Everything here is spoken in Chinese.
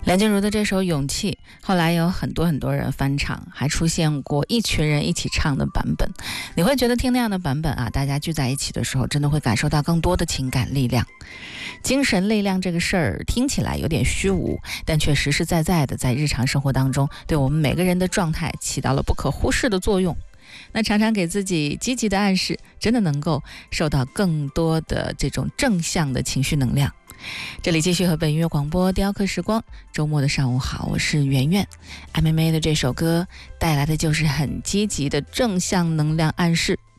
梁静茹的这首《勇气》后来有很多人翻唱，还出现过一群人一起唱的版本。你会觉得听那样的版本啊，大家聚在一起的时候真的会感受到更多的情感力量。精神力量这个事儿听起来有点虚无，但却实实在在的在日常生活当中对我们每个人的状态起到了不可忽视的作用。那常常给自己积极的暗示，真的能够受到更多的这种正向的情绪能量。这里继续和本音乐广播雕刻时光，周末的上午好，我是圆圆。MMA 的这首歌带来的就是很积极的正向能量暗示。